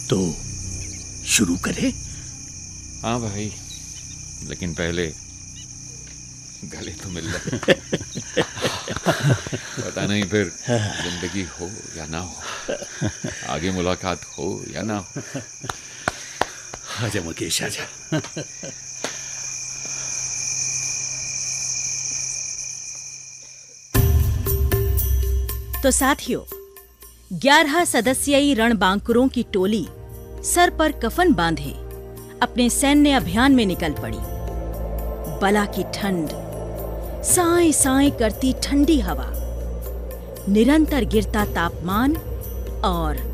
तो शुरू करें? हाँ भाई, लेकिन पहले गले तो मिल ले। पता नहीं फिर जिंदगी हो या ना हो, आगे मुलाकात हो या ना हो। आजा मुकेश, आजा। तो साथियों, 11 सदस्यीय रणबांकुरों की टोली सर पर कफन बांधे अपने सैन्य अभियान में निकल पड़ी। बला की ठंड, साए साए करती ठंडी हवा, निरंतर गिरता तापमान और